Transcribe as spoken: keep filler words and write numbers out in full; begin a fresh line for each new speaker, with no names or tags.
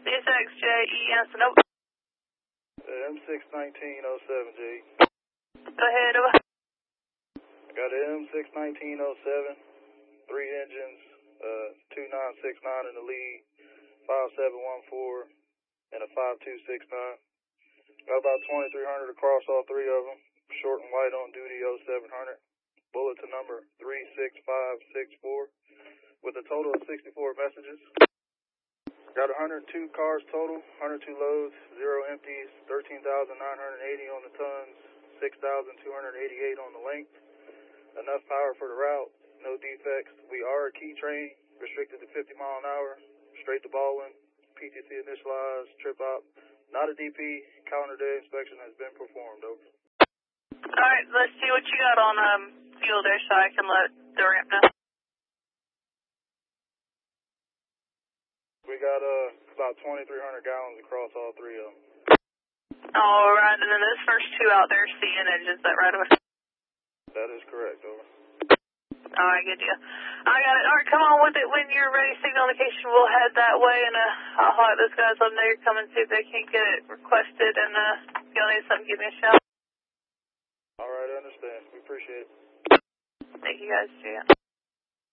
six X J E Anson, over.
M six nineteen oh seven, J.
Go ahead, over.
I got an M six nineteen oh seven, three engines, uh, two nine six nine in the lead, five seven one four, and a five two six nine. Got about twenty-three hundred across all three of them. Short and white on duty, oh seven hundred. Bulletin number three six five six four with a total of sixty-four messages. Got one hundred two cars total, one hundred two loads, zero empties, thirteen thousand nine hundred eighty on the tons, six thousand two hundred eighty-eight on the length. Enough power for the route, no defects. We are a key train, restricted to fifty mile an hour, straight to Baldwin, P T C initialized, trip op. Not a D P, calendar day inspection has been performed, over.
Alright, let's see what you got on um, fuel there so I can let the ramp know.
We got uh, about twenty-three hundred gallons across all three of them.
Alright, and then those first two out there, C N engines, that right away?
That is correct, over.
Alright, good deal. I got it. Alright, come on with it when you're ready. Signal indication, we'll head that way, and uh, I'll let those guys up there come and see if they can't get it requested, and uh, if y'all need something, give me a shout.
Alright, I understand. We appreciate it.
Thank you guys, Jan.